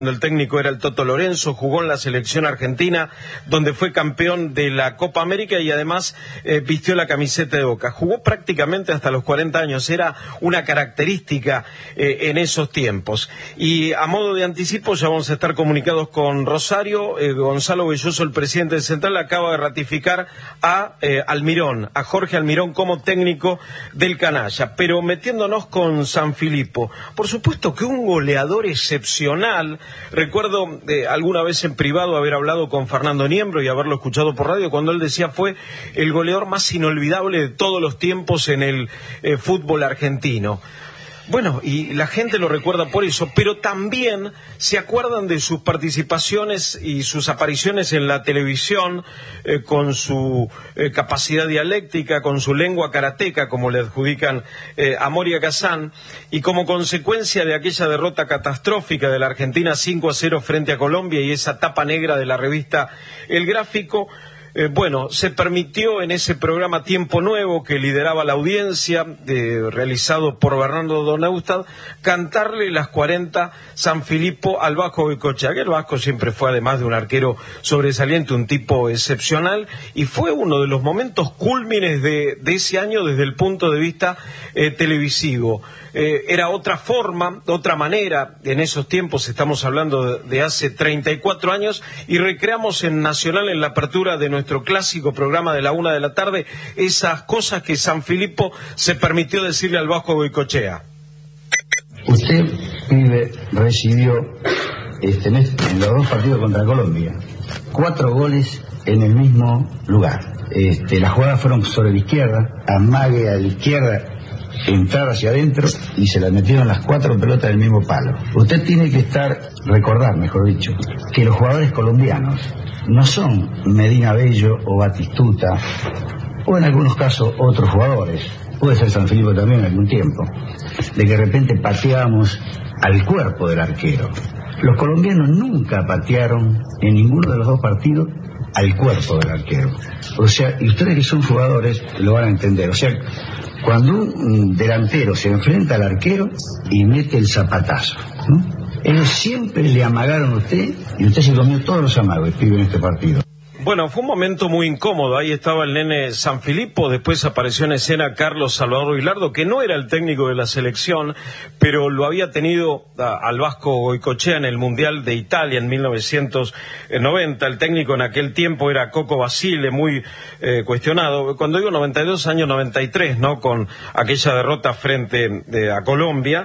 El técnico era el Toto Lorenzo, jugó en la selección argentina, donde fue campeón de la Copa América y además vistió la camiseta de Boca. Jugó prácticamente hasta los 40 años, era una característica en esos tiempos. Y a modo de anticipo ya vamos a estar comunicados con Rosario. Gonzalo Belloso, el presidente de Central, acaba de ratificar a Almirón, a Jorge Almirón como técnico del Canalla. Pero metiéndonos con Sanfilippo, por supuesto que un goleador excepcional. Recuerdo alguna vez en privado haber hablado con Fernando Niembro y haberlo escuchado por radio cuando él decía fue el goleador más inolvidable de todos los tiempos en el fútbol argentino. Bueno, y la gente lo recuerda por eso, pero también se acuerdan de sus participaciones y sus apariciones en la televisión con su capacidad dialéctica, con su lengua karateca, como le adjudican a Moria Kazán, y como consecuencia de aquella derrota catastrófica de la Argentina 5-0 frente a Colombia y esa tapa negra de la revista El Gráfico, se permitió en ese programa Tiempo Nuevo, que lideraba la audiencia, realizado por Bernardo Donaustad, cantarle las 40 Sanfilippo al Vasco Goicoechea. El Vasco siempre fue, además de un arquero sobresaliente, un tipo excepcional, y fue uno de los momentos cúlmines de ese año desde el punto de vista televisivo. Era otra forma, otra manera, en esos tiempos, estamos hablando de hace 34 años, y recreamos en Nacional, en la apertura de nuestro clásico programa de la 1 de la tarde, esas cosas que Sanfilippo se permitió decirle al Vasco Goicoechea. Usted, pibe, recibió en los dos partidos contra Colombia 4 goles en el mismo lugar. Las jugadas fueron sobre la izquierda, amague a la izquierda, entrar hacia adentro, y se las metieron las 4 pelotas del mismo palo. Usted tiene que recordar, mejor dicho, que los jugadores colombianos no son Medina Bello o Batistuta, o en algunos casos otros jugadores, puede ser Sanfilippo también en algún tiempo, de que de repente pateábamos al cuerpo del arquero. Los colombianos nunca patearon en ninguno de los dos partidos al cuerpo del arquero. O sea, y ustedes que son jugadores lo van a entender. O sea, cuando un delantero se enfrenta al arquero y mete el zapatazo, ¿no? Ellos siempre le amagaron a usted, y usted se comió todos los amagos, pibe, en este partido. Bueno, fue un momento muy incómodo. Ahí estaba el nene Sanfilippo, después apareció en escena Carlos Salvador Vilardo, que no era el técnico de la selección, pero lo había tenido al Vasco Goicoechea en el Mundial de Italia en 1990. El técnico en aquel tiempo era Coco Basile, muy cuestionado. Cuando digo 92, año 93, ¿no? Con aquella derrota frente a Colombia.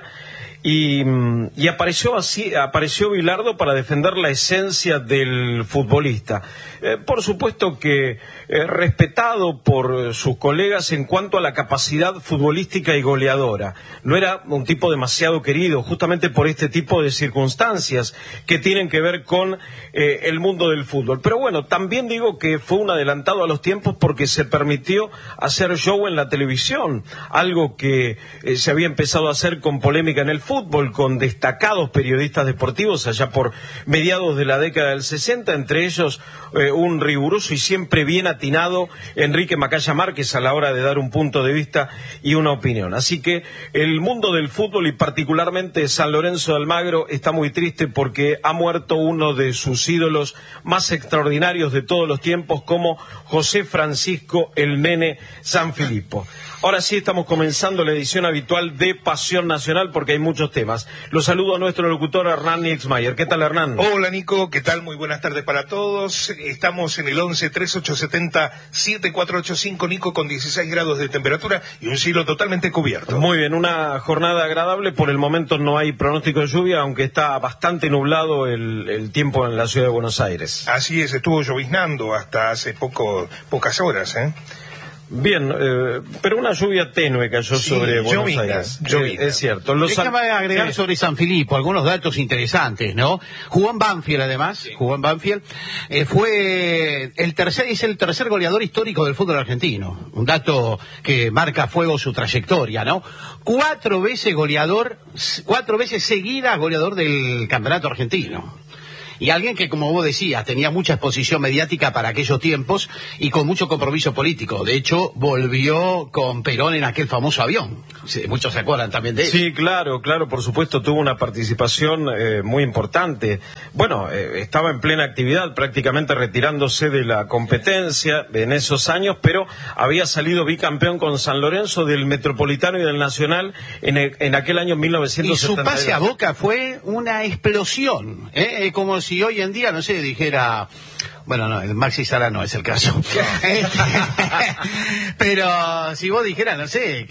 Y apareció Vilardo para defender la esencia del futbolista. Por supuesto que respetado por sus colegas en cuanto a la capacidad futbolística y goleadora. No era un tipo demasiado querido, justamente por este tipo de circunstancias que tienen que ver con el mundo del fútbol. Pero bueno, también digo que fue un adelantado a los tiempos porque se permitió hacer show en la televisión, algo que se había empezado a hacer con polémica en el fútbol, con destacados periodistas deportivos allá por mediados de la década del 60, entre ellos un riguroso y siempre bien atinado Enrique Macaya Márquez a la hora de dar un punto de vista y una opinión. Así que el mundo del fútbol y particularmente San Lorenzo de Almagro está muy triste porque ha muerto uno de sus ídolos más extraordinarios de todos los tiempos, como José Francisco el Nene Sanfilippo. Ahora sí estamos comenzando la edición habitual de Pasión Nacional porque hay muchos temas. Los saludo a nuestro locutor Hernán Nixmayer. ¿Qué tal, Hernán? Hola, Nico. ¿Qué tal? Muy buenas tardes para todos. Estamos en el 11-3870-7485, Nico, con 16 grados de temperatura y un cielo totalmente cubierto. Muy bien, una jornada agradable. Por el momento no hay pronóstico de lluvia, aunque está bastante nublado el tiempo en la ciudad de Buenos Aires. Así es, estuvo lloviznando hasta hace pocas horas, ¿eh? Bien, pero una lluvia tenue cayó sobre Buenos Aires. Es cierto. Déjame agregar sobre Sanfilippo algunos datos interesantes, ¿no? Jugó en Banfield, además, fue es el tercer goleador histórico del fútbol argentino. Un dato que marca a fuego su trayectoria, ¿no? 4 veces seguidas goleador del campeonato argentino. y alguien que, como vos decías, tenía mucha exposición mediática para aquellos tiempos y con mucho compromiso político. De hecho, volvió con Perón en aquel famoso avión. Muchos se acuerdan también de eso. Sí, claro, por supuesto, tuvo una participación muy importante. Bueno, estaba en plena actividad, prácticamente retirándose de la competencia en esos años, pero había salido bicampeón con San Lorenzo del Metropolitano y del Nacional en aquel año 1972. Y su pase a Boca fue una explosión, como si hoy en día, no sé, dijera... Bueno, no, el Maxi Sala no es el caso. Pero si vos dijeras, no sé,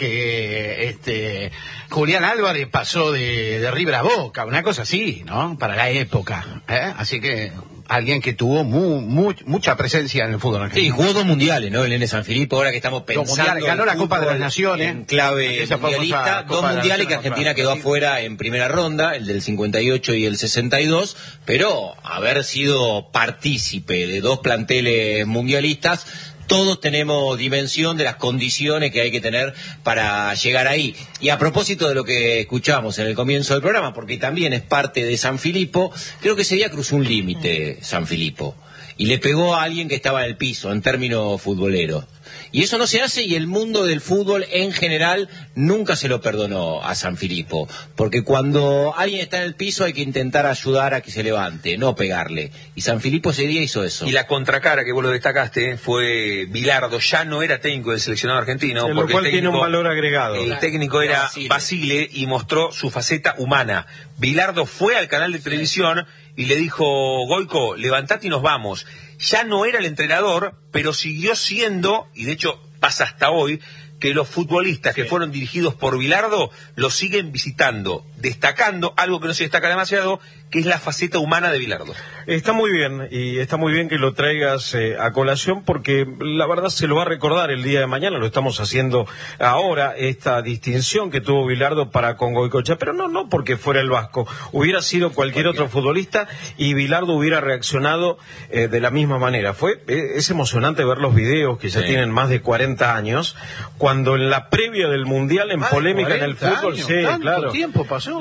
que Julián Álvarez pasó de River a Boca, una cosa así, ¿no? Para la época. Así que alguien que tuvo mucha presencia en el fútbol argentino. Sí, jugó 2 mundiales, ¿no? El Nene San Filipo, ahora que estamos pensando... Ganó la Copa de las Naciones. En clave mundialista, 2 mundiales que Argentina quedó afuera en primera ronda, el del 58 y el 62, pero haber sido partícipe de 2 planteles mundialistas... Todos tenemos dimensión de las condiciones que hay que tener para llegar ahí. Y a propósito de lo que escuchamos en el comienzo del programa, porque también es parte de San Filipo, creo que ese día cruzó un límite San Filipo. Y le pegó a alguien que estaba en el piso, en términos futboleros. Y eso no se hace, y el mundo del fútbol en general nunca se lo perdonó a San Filipo. Porque cuando alguien está en el piso hay que intentar ayudar a que se levante, no pegarle. Y San Filipo ese día hizo eso. Y la contracara que vos lo destacaste fue Bilardo, ya no era técnico del seleccionado argentino. Lo cual tiene un valor agregado. El técnico era Basile y mostró su faceta humana. Bilardo fue al canal de televisión y le dijo: Goico, levantate y nos vamos. Ya no era el entrenador, pero siguió siendo, y de hecho pasa hasta hoy, que los futbolistas que fueron dirigidos por Bilardo lo siguen visitando, destacando algo que no se destaca demasiado, que es la faceta humana de Bilardo. Está muy bien, y está muy bien que lo traigas a colación, porque la verdad se lo va a recordar el día de mañana. Lo estamos haciendo ahora, esta distinción que tuvo Bilardo para con Goicoechea, pero no porque fuera el vasco, hubiera sido cualquier otro futbolista y Bilardo hubiera reaccionado de la misma manera. Es emocionante ver los videos que ya tienen más de 40 años, cuando en la previa del Mundial, en polémica en el fútbol, años, sí, claro, tiempo pasó.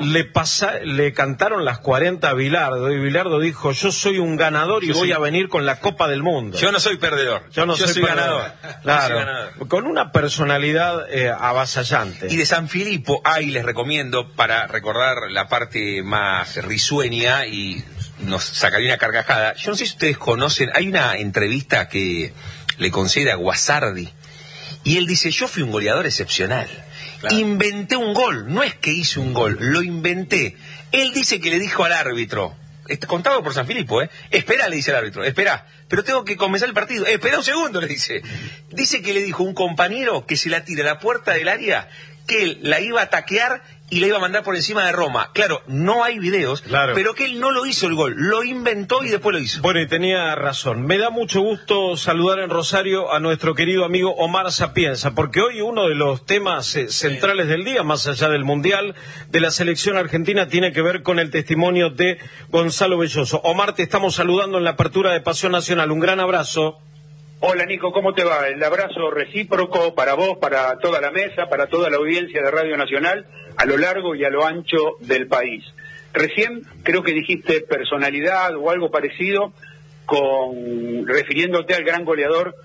Le cantaron las 40 a Bilardo, y Bilardo dijo: yo soy un ganador y voy a venir con la Copa del Mundo. Yo no soy perdedor, yo soy ganador. Claro, soy ganador. Con una personalidad avasallante. Y de San Filipo, ahí les recomiendo, para recordar la parte más risueña y nos sacaría una carcajada. Yo no sé si ustedes conocen, hay una entrevista que le concede a Guasardi, y él dice: yo fui un goleador excepcional. Claro. Inventé un gol, no es que hice un gol, lo inventé. Él dice que le dijo al árbitro, contado por San Filipo, espera, le dice al árbitro, espera, pero tengo que comenzar el partido, espera un segundo, le dice. Dice que le dijo un compañero que se la tira a la puerta del área, que él la iba a taquear y la iba a mandar por encima de Roma. Claro, no hay videos, pero que él no lo hizo el gol, lo inventó y después lo hizo. Bueno, y tenía razón. Me da mucho gusto saludar en Rosario a nuestro querido amigo Omar Sapienza, porque hoy uno de los temas centrales del día, más allá del Mundial, de la selección argentina, tiene que ver con el testimonio de Gonzalo Belloso. Omar, te estamos saludando en la apertura de Pasión Nacional. Un gran abrazo. Hola Nico, ¿cómo te va? El abrazo recíproco para vos, para toda la mesa, para toda la audiencia de Radio Nacional, a lo largo y a lo ancho del país. Recién creo que dijiste personalidad o algo parecido, refiriéndote al gran goleador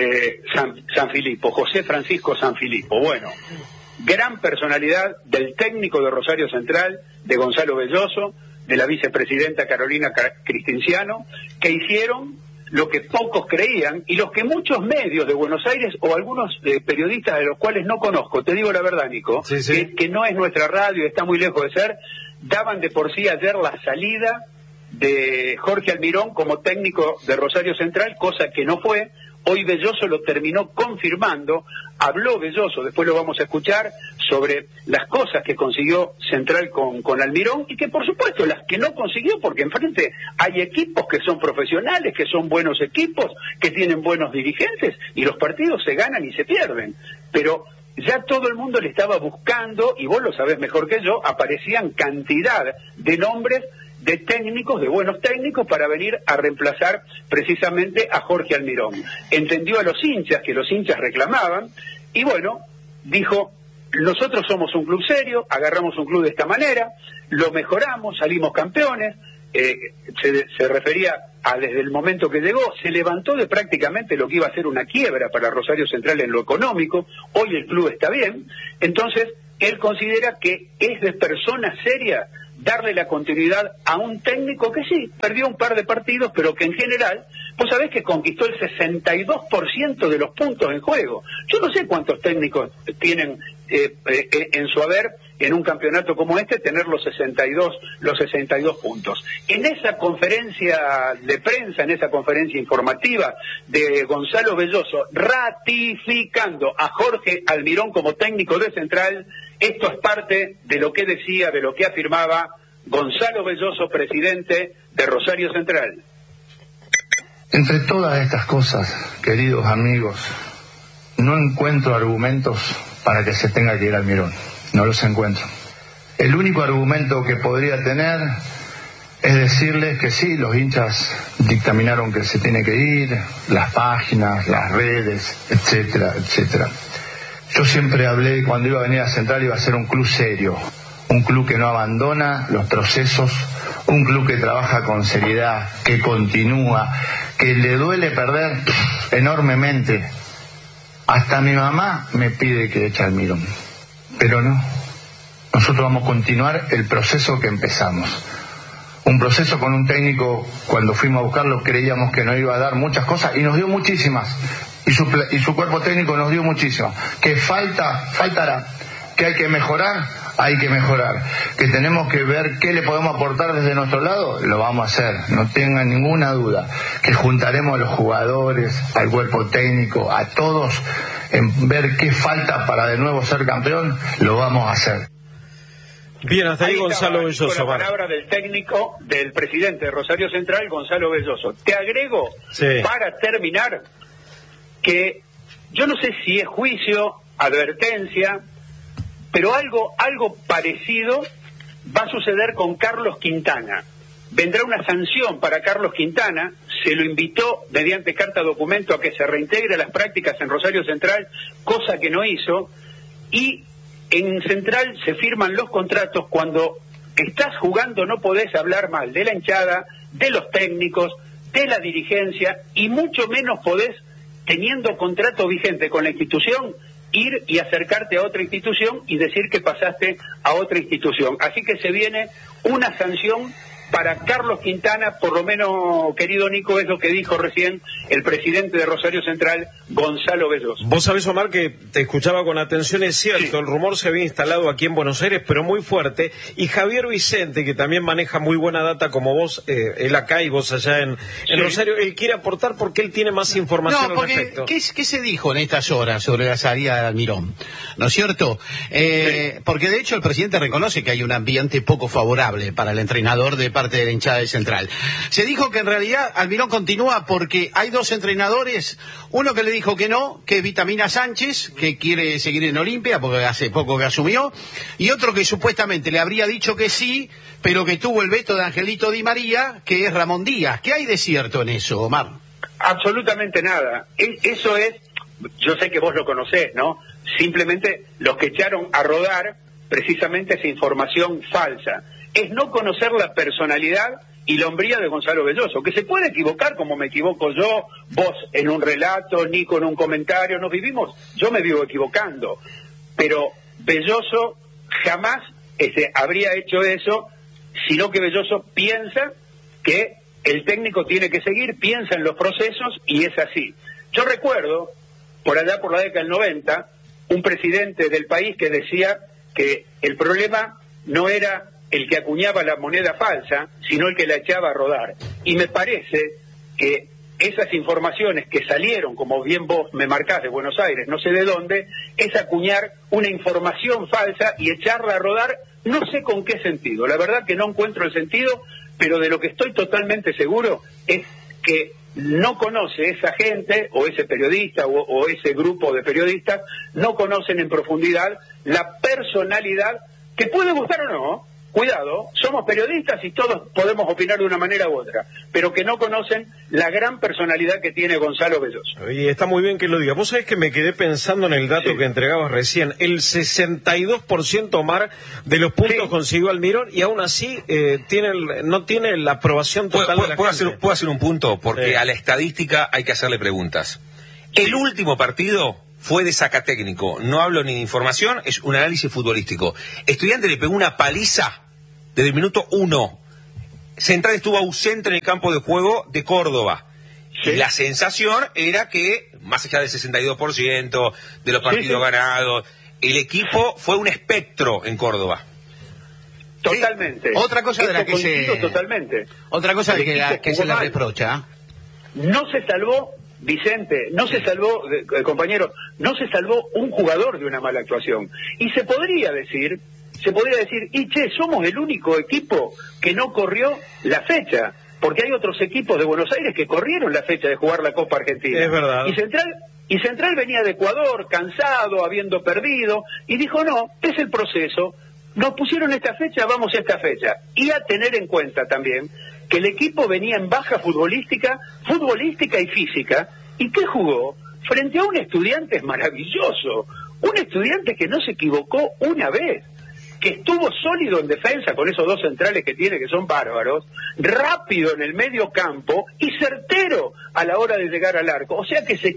San Filipo, José Francisco San Filipo. Bueno, gran personalidad del técnico de Rosario Central, de Gonzalo Belloso, de la vicepresidenta Carolina Cristenciano, que hicieron lo que pocos creían y los que muchos medios de Buenos Aires o algunos periodistas de los cuales no conozco, te digo la verdad, Nico, que no es nuestra radio, está muy lejos de ser, daban de por sí ayer la salida de Jorge Almirón como técnico de Rosario Central, cosa que no fue. Hoy Belloso lo terminó confirmando, habló Belloso, después lo vamos a escuchar, sobre las cosas que consiguió Central con Almirón y que por supuesto las que no consiguió, porque enfrente hay equipos que son profesionales, que son buenos equipos, que tienen buenos dirigentes y los partidos se ganan y se pierden. Pero ya todo el mundo le estaba buscando, y vos lo sabés mejor que yo, aparecían cantidad de nombres de técnicos, de buenos técnicos, para venir a reemplazar precisamente a Jorge Almirón. Entendió a los hinchas, que los hinchas reclamaban, y bueno, dijo: nosotros somos un club serio, agarramos un club de esta manera, lo mejoramos, salimos campeones, se refería a desde el momento que llegó, se levantó de prácticamente lo que iba a ser una quiebra para Rosario Central en lo económico. Hoy el club está bien, entonces él considera que es de persona seria darle la continuidad a un técnico que sí, perdió un par de partidos, pero que en general, vos sabés que conquistó el 62% de los puntos en juego. Yo no sé cuántos técnicos tienen en su haber en un campeonato como este tener los 62 puntos. En esa conferencia de prensa, en esa conferencia informativa de Gonzalo Belloso, ratificando a Jorge Almirón como técnico de Central, esto es parte de lo que decía, de lo que afirmaba Gonzalo Belloso, presidente de Rosario Central. Entre todas estas cosas, queridos amigos, no encuentro argumentos para que se tenga que ir Almirón. No los encuentro. El único argumento que podría tener es decirles que sí, los hinchas dictaminaron que se tiene que ir, las páginas, las redes, etcétera, etcétera. Yo siempre hablé, cuando iba a venir a Central, iba a ser un club serio, un club que no abandona los procesos, un club que trabaja con seriedad, que continúa, que le duele perder enormemente. Hasta mi mamá me pide que eche al Almirón. Pero no, nosotros vamos a continuar el proceso que empezamos. Un proceso con un técnico, cuando fuimos a buscarlo creíamos que nos iba a dar muchas cosas y nos dio muchísimas. Y su cuerpo técnico nos dio muchísimas. Que faltará, que hay que mejorar, que tenemos que ver qué le podemos aportar desde nuestro lado, lo vamos a hacer, no tengan ninguna duda, que juntaremos a los jugadores, al cuerpo técnico, a todos, en ver qué falta para de nuevo ser campeón, lo vamos a hacer. Bien, hasta ahí Gonzalo Belloso. La palabra del técnico, del presidente de Rosario Central, Gonzalo Belloso. Te agrego, para terminar, que yo no sé si es juicio, advertencia, pero algo parecido va a suceder con Carlos Quintana. Vendrá una sanción para Carlos Quintana, se lo invitó mediante carta documento a que se reintegre a las prácticas en Rosario Central, cosa que no hizo, y en Central se firman los contratos. Cuando estás jugando no podés hablar mal de la hinchada, de los técnicos, de la dirigencia, y mucho menos podés, teniendo contrato vigente con la institución, ir y acercarte a otra institución y decir que pasaste a otra institución. Así que se viene una sanción para Carlos Quintana, por lo menos, querido Nico, es lo que dijo recién el presidente de Rosario Central, Gonzalo Belloso. Vos sabés, Omar, que te escuchaba con atención, es cierto, sí. El rumor se había instalado aquí en Buenos Aires, pero muy fuerte, y Javier Vicente, que también maneja muy buena data como vos, él acá y vos allá en Rosario, él quiere aportar porque él tiene más información al respecto. ¿Qué se dijo en estas horas sobre la salida de Almirón? ¿No es cierto? Porque de hecho el presidente reconoce que hay un ambiente poco favorable para el entrenador de parte de la hinchada de Central. Se dijo que en realidad Almirón continúa porque hay dos entrenadores, uno que le dijo que no, que es Vitamina Sánchez, que quiere seguir en Olimpia porque hace poco que asumió, y otro que supuestamente le habría dicho que sí, pero que tuvo el veto de Angelito Di María, que es Ramón Díaz. ¿Qué hay de cierto en eso, Omar? Absolutamente nada. Eso es, yo sé que vos lo conocés, ¿no? Simplemente los que echaron a rodar precisamente esa información falsa. Es no conocer la personalidad y la hombría de Gonzalo Belloso, que se puede equivocar como me equivoco yo, vos en un relato, Nico en un comentario, yo me vivo equivocando, pero Belloso jamás habría hecho eso, sino que Belloso piensa que el técnico tiene que seguir, piensa en los procesos y es así. Yo recuerdo, por allá por la década del 90, un presidente del país que decía que el problema no era el que acuñaba la moneda falsa, sino el que la echaba a rodar. Y me parece que esas informaciones que salieron, como bien vos me marcás de Buenos Aires, no sé de dónde, es acuñar una información falsa y echarla a rodar, no sé con qué sentido. La verdad que no encuentro el sentido, pero de lo que estoy totalmente seguro es que no conoce esa gente, o ese periodista, o ese grupo de periodistas, no conocen en profundidad la personalidad, que puede gustar o no, cuidado, somos periodistas y todos podemos opinar de una manera u otra, pero que no conocen la gran personalidad que tiene Gonzalo Belloso. Y está muy bien que lo diga. Vos sabés que me quedé pensando en el dato que entregabas recién. El 62%, Omar, de los puntos consiguió Almirón, y aún así no tiene la aprobación total de la gente. ¿Puedo hacer un punto? Porque a la estadística hay que hacerle preguntas. El último partido fue de sacatécnico. No hablo ni de información, es un análisis futbolístico. Estudiante le pegó una paliza desde el minuto 1. Central estuvo ausente en el campo de juego de Córdoba. Y la sensación era que, más allá del 62% de los partidos ganados, el equipo fue un espectro en Córdoba. Totalmente. Otra cosa de la que Otra cosa de que se le reprocha. No se salvó, Vicente, no se salvó, compañero, no se salvó un jugador de una mala actuación. Y se podría decir, y somos el único equipo que no corrió la fecha, porque hay otros equipos de Buenos Aires que corrieron la fecha de jugar la Copa Argentina. Es verdad. Y Central venía de Ecuador, cansado, habiendo perdido, y dijo, no, es el proceso, nos pusieron esta fecha, vamos a esta fecha. Y a tener en cuenta también que el equipo venía en baja futbolística y física, y que jugó frente a un Estudiantes maravilloso, un Estudiante que no se equivocó una vez, que estuvo sólido en defensa con esos dos centrales que tiene, que son bárbaros, rápido en el medio campo y certero a la hora de llegar al arco. O sea que se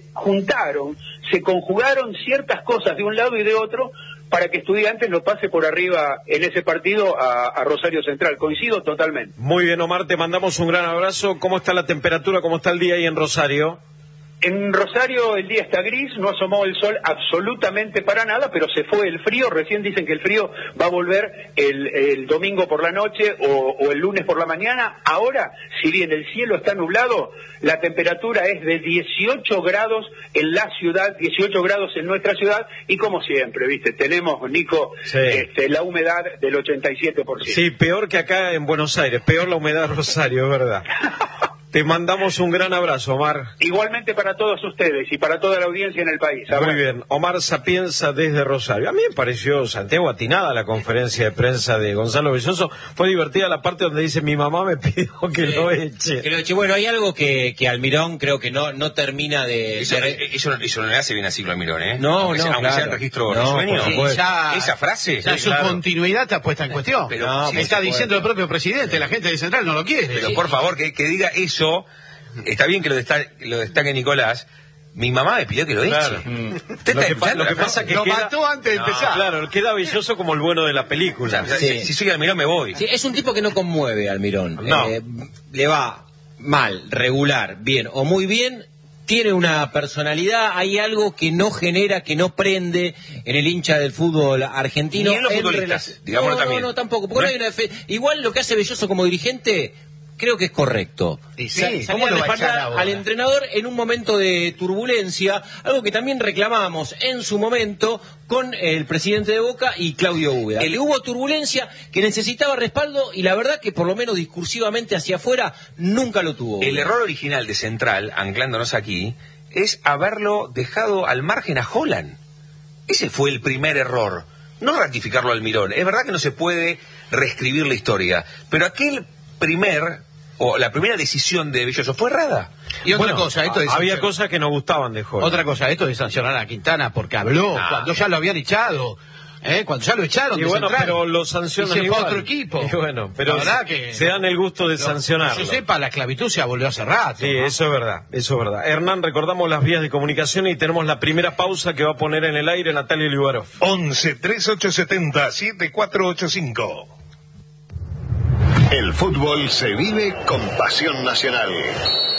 conjugaron ciertas cosas de un lado y de otro para que Estudiantes lo pase por arriba en ese partido a Rosario Central. Coincido totalmente. Muy bien, Omar, te mandamos un gran abrazo. ¿Cómo está la temperatura? ¿Cómo está el día ahí en Rosario? En Rosario el día está gris, no asomó el sol absolutamente para nada, pero se fue el frío. Recién dicen que el frío va a volver el domingo por la noche o el lunes por la mañana. Ahora, si bien el cielo está nublado, la temperatura es de 18 grados en la ciudad, 18 grados en nuestra ciudad, y como siempre, ¿viste? Tenemos, Nico, la humedad del 87%. Sí, peor que acá en Buenos Aires, peor la humedad de Rosario, es verdad. Te mandamos un gran abrazo, Omar. Igualmente para todos ustedes y para toda la audiencia en el país. Muy bien. Omar Sapienza desde Rosario. A mí me pareció, Santiago, atinada la conferencia de prensa de Gonzalo Belloso. Fue divertida la parte donde dice, mi mamá me pidió que lo eche. Bueno, hay algo que Almirón creo que no termina de... Eso no le hace bien a Siglo Almirón, ¿eh? Aunque sea el registro risueño. Esa frase... su continuidad está puesta en cuestión. Pero está diciendo el propio presidente, la gente de Central no lo quiere. Pero por favor, que diga eso. Está bien que lo destaque Nicolás. Mi mamá me pidió que lo eche. Claro. Lo que pasa es que lo mató antes de empezar. Claro, queda Belloso como el bueno de la película. O sea, si soy Almirón me voy. Sí, es un tipo que no conmueve, Almirón. No. Le va mal, regular, bien o muy bien. Tiene una personalidad, hay algo que no genera, que no prende en el hincha del fútbol argentino. Ni en los futbolistas, digámoslo también. No, tampoco. Porque no hay igual lo que hace Belloso como dirigente... Creo que es correcto. Y sí, ¿cómo lo va a echar al entrenador en un momento de turbulencia? Algo que también reclamamos en su momento con el presidente de Boca y Claudio Úbeda. Hubo turbulencia que necesitaba respaldo y la verdad que por lo menos discursivamente hacia afuera nunca lo tuvo. El error original de Central, anclándonos aquí, es haberlo dejado al margen a Holland. Ese fue el primer error. No ratificarlo al Almirón. Es verdad que no se puede reescribir la historia, pero la primera decisión de Belloso fue errada. Y otra cosa, había cosas que nos gustaban de Holland. Otra cosa, esto de sancionar a Quintana porque habló cuando ya lo habían echado. Cuando ya lo echaron de Central, pero lo sancionan y se igual. fue a otro equipo. Y bueno, pero la verdad que se dan el gusto de sancionarlo. Que yo sepa, la esclavitud se abolió hace rato. Sí, ¿no? Eso es verdad. Hernán, recordamos las vías de comunicación y tenemos la primera pausa que va a poner en el aire Natalia Liubarov. 11-3870-7485. El fútbol se vive con pasión nacional.